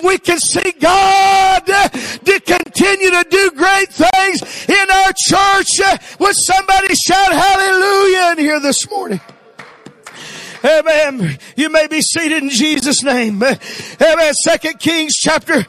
believe we can see God to continue to do great things in our church. Would somebody shout hallelujah in here this morning? Amen. You may be seated in Jesus' name. Amen. 2 Kings chapter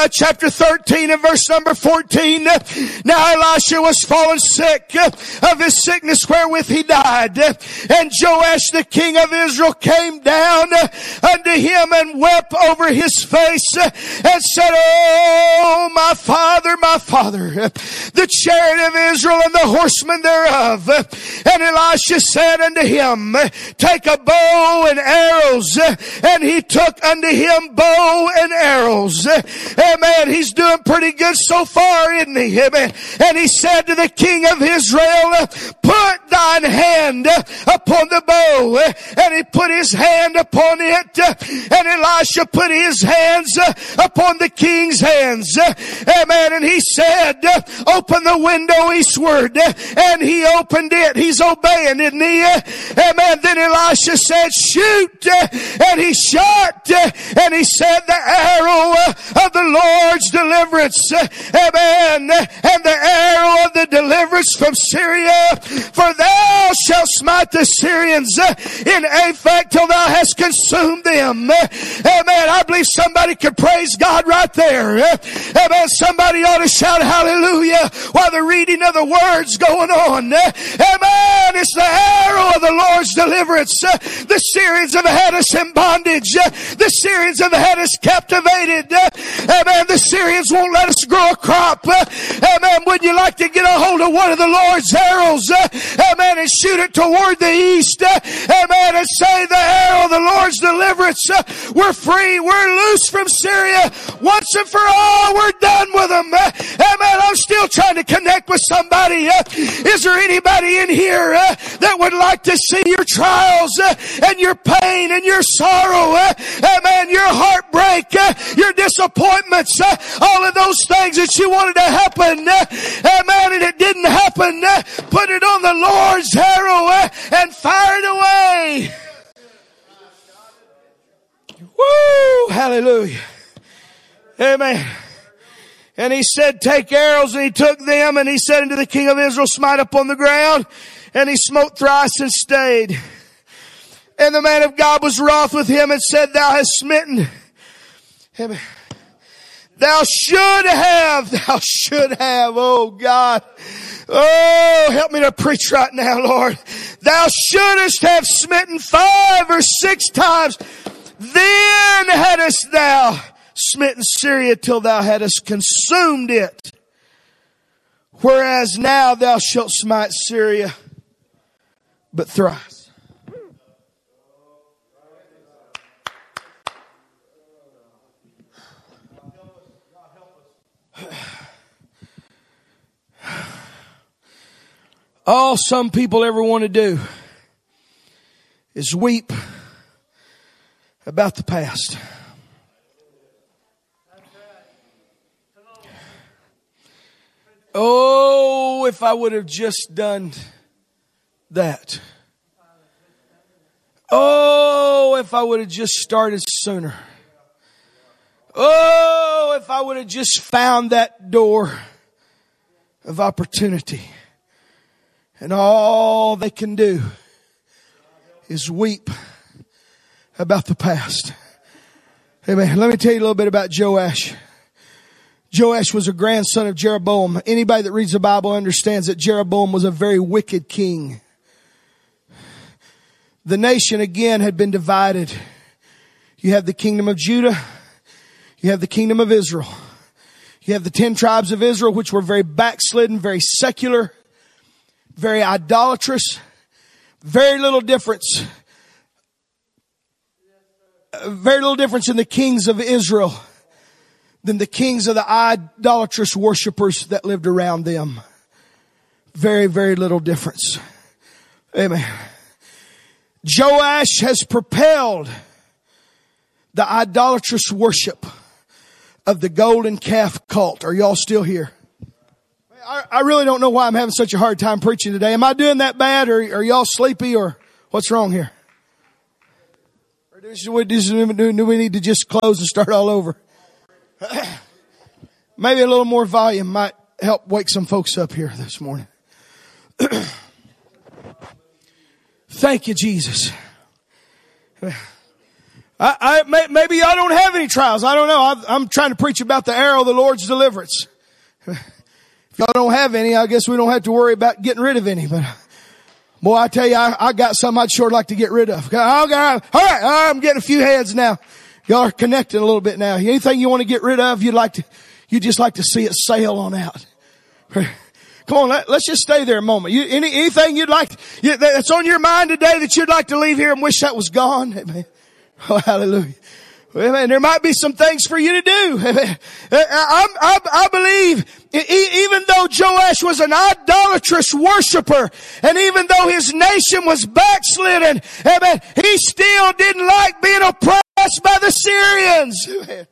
13 and verse number 14. Now Elisha was fallen sick of his sickness wherewith he died. And Joash the king of Israel came down unto him and wept over his face and said, Oh, my father, the chariot of Israel and the horsemen thereof. And Elisha said unto him, Take a bow and arrows. And he took unto him bow and arrows. Amen. He's doing pretty good so far, isn't he? Amen. And he said to the king of Israel, Put thine hand upon the bow. And he put his hand upon it. And Elisha put his hands upon the king's hands. Amen. And he said, Open the window eastward. And he opened it. He's obeying, isn't he? Amen. Then Elisha said, Shoot. And he shot. And he said, The arrow of the Lord's deliverance. Amen. And the arrow of the deliverance from Syria. For thou shalt smite the Syrians in Aphek till thou hast consumed them. Amen. I believe somebody could praise God right there. Amen. Somebody ought to shout hallelujah while the reading of the words going on. Amen. It's the arrow of the Lord's deliverance. The Syrians have had us in bondage. The Syrians have had us captivated. Amen. The Syrians won't let us grow a crop. Amen. Would you like to get a hold of one of the Lord's arrows? Amen. And shoot it toward the east. Amen. And say, the arrow of the Lord's deliverance. We're free. We're loose from Syria. Once and for all, we're done with them. Amen. I'm still trying to connect with somebody. Is there anybody in here that would like to see your trials and your pain and your sorrow, amen, your heartbreak, your disappointments, all of those things that you wanted to happen, amen, and it didn't happen, put it on the Lord's arrow and fire it away. Woo! Hallelujah. Amen. And he said, Take arrows, and he took them, and he said unto the king of Israel, Smite upon the ground, and he smote thrice and stayed. And the man of God was wroth with him and said, Thou hast smitten. Amen. Thou should have, oh God. Oh, help me to preach right now, Lord. Thou shouldest have smitten 5 or 6 times. Then hadst thou smitten Syria till thou hadst consumed it. Whereas now thou shalt smite Syria but thrice. All some people ever want to do is weep about the past. Oh, if I would have just done that. Oh, if I would have just started sooner. Oh, if I would have just found that door of opportunity. And all they can do is weep about the past. Amen. Let me tell you a little bit about Joash. Joash was a grandson of Jeroboam. Anybody that reads the Bible understands that Jeroboam was a very wicked king. The nation again had been divided. You have the kingdom of Judah. You have the kingdom of Israel. You have the 10 tribes of Israel, which were very backslidden, very secular, very idolatrous, very little difference. Very little difference in the kings of Israel than the kings of the idolatrous worshipers that lived around them. Very, very little difference. Amen. Joash has propelled the idolatrous worship of the golden calf cult. Are y'all still here? I really don't know why I'm having such a hard time preaching today. Am I doing that bad, or are y'all sleepy, or what's wrong here? Or do we need to just close and start all over? Maybe a little more volume might help wake some folks up here this morning. Thank you, Jesus. Maybe I don't have any trials. I don't know. I'm trying to preach about the arrow of the Lord's deliverance. If y'all don't have any, I guess we don't have to worry about getting rid of any. But boy, I tell you, I got some I'd sure like to get rid of. All right, I'm getting a few heads now. Y'all are connecting a little bit now. Anything you want to get rid of, you just like to see it sail on out. Come on, let's just stay there a moment. Anything you'd like, that's on your mind today that you'd like to leave here and wish that was gone? Amen. Oh, hallelujah. Amen. There might be some things for you to do. I believe even though Joash was an idolatrous worshiper, and even though his nation was backslidden, amen, he still didn't like being oppressed by the Syrians. Amen.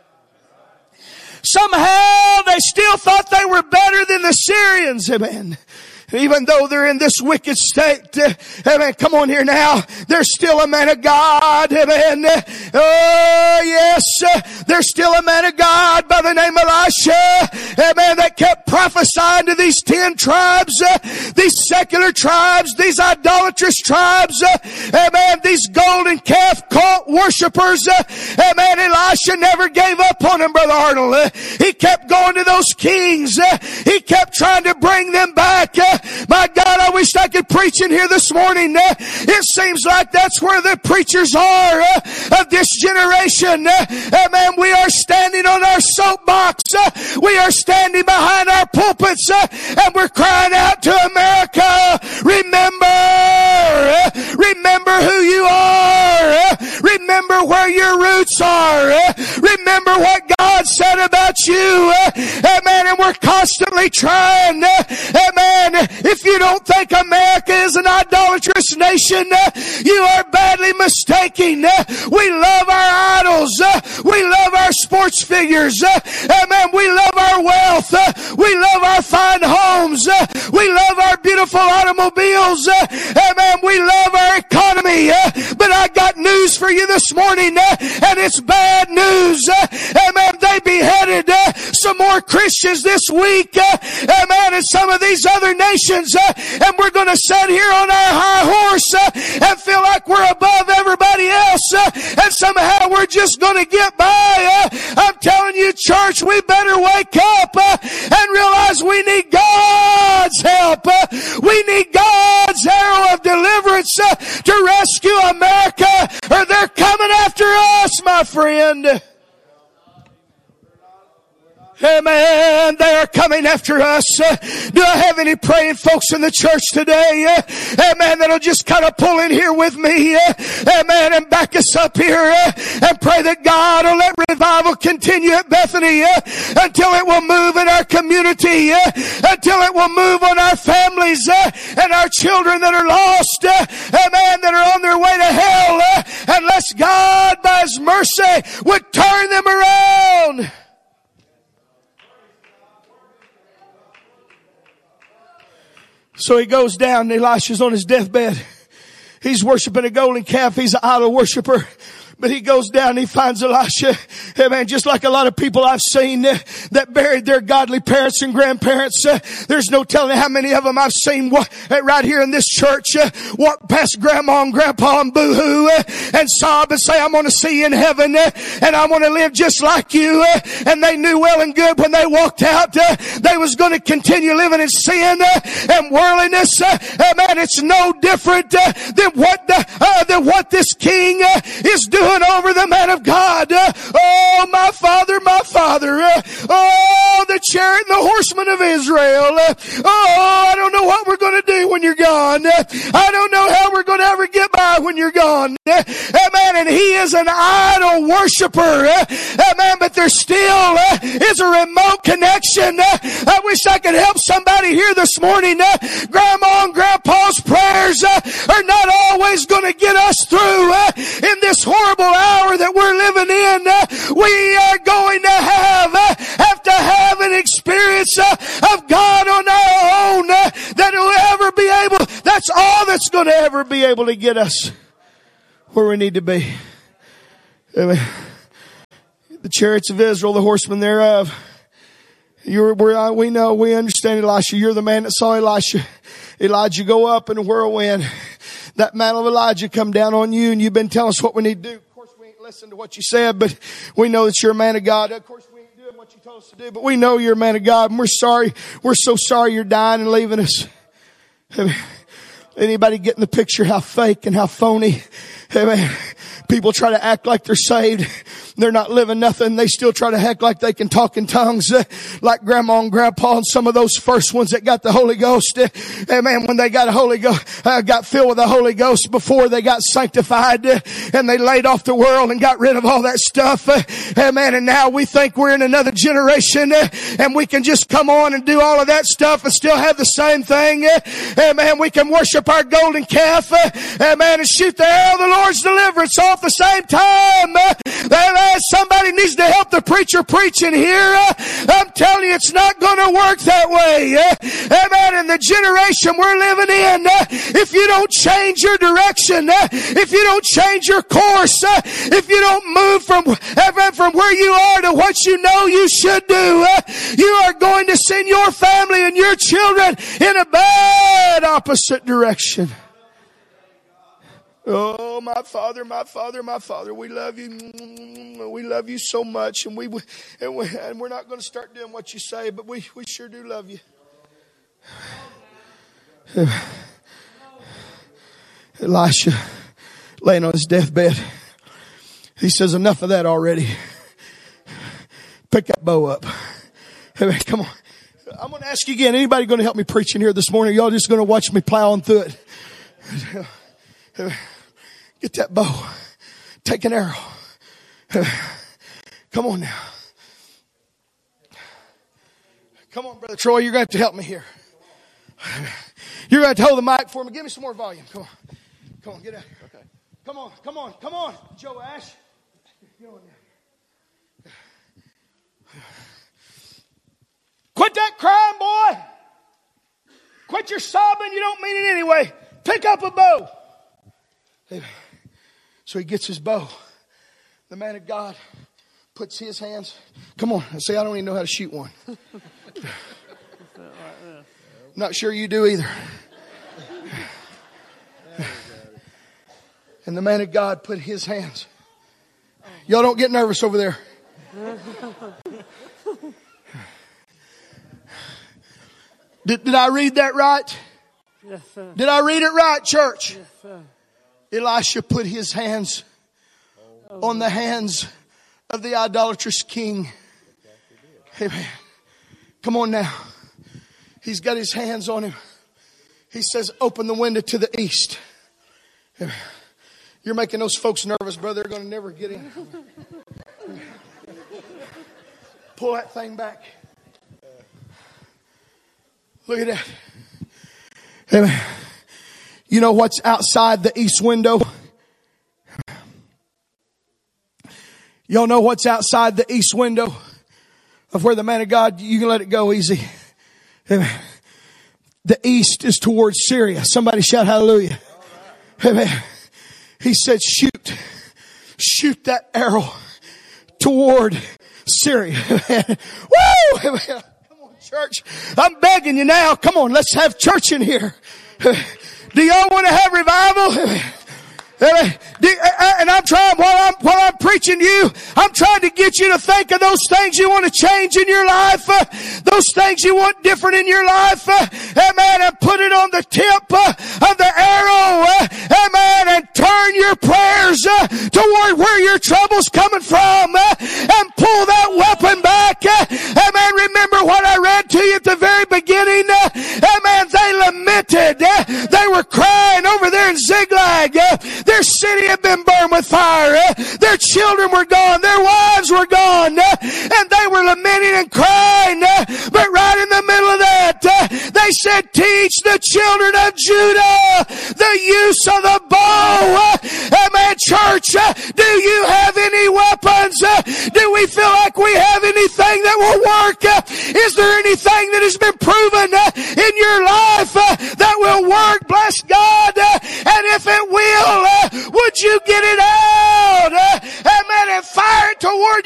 Somehow they still thought they were better than the Syrians. Amen. Even though they're in this wicked state, amen, come on here now, there's still a man of God, amen. Oh yes, there's still a man of God by the name of Elisha, amen, that kept prophesying to these 10 tribes, these secular tribes, these idolatrous tribes, amen, these golden calf cult worshipers, amen. Elisha never gave up on them, Brother Arnold. He kept going to those kings. He kept trying to bring them back. My God, I wish I could preach in here this morning. It seems like that's where the preachers are of this generation. Amen. We are standing on our soapbox. We are standing behind our pulpits, and we're crying out to America. Remember who you are. Remember where your roots are. Remember what God said about you. Amen. And we're constantly trying. Amen. If you don't think America is an idolatrous nation, you are badly mistaken. We love our idols. We love our sports figures. Amen. We love our wealth. We love our fine homes. We love our beautiful automobiles. Amen. We love our economy. But I got news for you this morning, and it's bad news. Amen. They beheaded some more Christians this week. Amen. In some of these other nations. And we're going to sit here on our high horse and feel like we're above everybody else. And somehow we're just going to get by. I'm telling you, church, we better wake up and realize we need God's help. We need God's arrow of deliverance to rescue America, or they're coming after us, my friend. Amen. They are coming after us. Do I have any praying folks in the church today? Amen. That'll just kind of pull in here with me. Amen. And back us up here and pray that God will let revival continue at Bethany until it will move in our community, until it will move on our families and our children that are lost. Amen. That are on their way to hell. Unless God by His mercy would turn them around. So he goes down, and Elisha's on his deathbed. He's worshiping a golden calf. He's an idol worshiper. But he goes down and he finds Elisha. Amen. Just like a lot of people I've seen that buried their godly parents and grandparents. There's no telling how many of them I've seen right here in this church walk past grandma and grandpa and boo-hoo and sob and say, I'm going to see you in heaven and I want to live just like you. And they knew well and good when they walked out they was going to continue living in sin and worldliness. Amen. It's no different than what this king is doing over the man of God. Oh, my father, my father. Oh, the chariot and the horsemen of Israel. Oh, I don't know what we're going to do when you're gone. I don't know how we're going to ever get by when you're gone. Amen. And he is an idol worshiper. Amen. But there still is a remote connection. I wish I could help somebody here this morning. Grandma and grandpa's prayers are not always going to get us through in this horrible hour that we're living in. We are going to have to have an experience of God on our own that will ever be able, that's all that's going to ever be able to get us where we need to be. Amen. The chariots of Israel, the horsemen thereof. We understand, Elisha. You're the man that saw Elijah go up in a whirlwind. That mantle of Elijah come down on you, and you've been telling us what we need to do. Of course, we ain't listened to what you said, but we know that you're a man of God. Of course, we ain't doing what you told us to do, but we know you're a man of God, and we're sorry. We're so sorry you're dying and leaving us. Anybody getting the picture how fake and how phony? People try to act like they're saved. They're not living nothing. They still try to act like they can talk in tongues, like Grandma and Grandpa and some of those first ones that got the Holy Ghost. Amen. When they got got filled with the Holy Ghost before they got sanctified, and they laid off the world and got rid of all that stuff. Amen. And now we think we're in another generation, and we can just come on and do all of that stuff and still have the same thing. Amen. We can worship our golden calf. Amen. And shoot the arrow of the Lord's deliverance all at the same time. Somebody needs to help the preacher preach in here. I'm telling you, it's not going to work that way. Amen. In the generation we're living in, if you don't change your direction, if you don't change your course, if you don't move from where you are to what you know you should do, you are going to send your family and your children in a bad opposite direction. Oh, my Father, my Father, my Father, we love you. We love you so much, and we're not going to start doing what you say, but we sure do love you. Elisha, laying on his deathbed, he says, enough of that already. Pick that bow up. Hey, come on. I'm going to ask you again, anybody going to help me preach in here this morning? Y'all just going to watch me plowing through it? Get that bow. Take an arrow. Come on now. Come on, Brother Troy. You're going to have to help me here. You're going to have to hold the mic for me. Give me some more volume. Come on. Come on, get out here. Okay. Come on, come on, come on, Joe Ash. Get on there. Quit that crying, boy. Quit your sobbing. You don't mean it anyway. Pick up a bow. So he gets his bow. The man of God puts his hands. Come on. See, I don't even know how to shoot one. Not sure you do either. And the man of God put his hands. Y'all don't get nervous over there. Did I read that right? Yes, sir. Did I read it right, church? Yes, sir. Elisha put his hands on the hands of the idolatrous king. Amen. Come on now. He's got his hands on him. He says, open the window to the east. Amen. You're making those folks nervous, brother. They're going to never get in. Pull that thing back. Look at that. Amen. You know what's outside the east window? Y'all know what's outside the east window of where the man of God, you can let it go easy. Amen. The east is towards Syria. Somebody shout hallelujah. Amen. He said, shoot that arrow toward Syria. Woo! Come on, church. I'm begging you now. Come on, let's have church in here. Do y'all want to have revival? And I'm trying, while I'm preaching to you, I'm trying to get you to think of those things you want to change in your life, those things you want different in your life, amen, and put it on the tip of the arrow, amen, and turn your prayers toward where your trouble's coming from, and pull that weapon back, amen. Remember what I read to you at the very beginning, amen, they lamented, they were crying over there in Ziklag. Their city had been burned with fire. Their children were gone. Their wives were gone. And they were lamenting and crying. But right in the middle of that, they said, teach the children of Judah the use of the bow. Amen. Church, do you have any weapons? Do we feel like we have anything that will work? Is there anything that has been proven in your life that will work? Bless God. And if it will, would you get it out? Amen. And fire it toward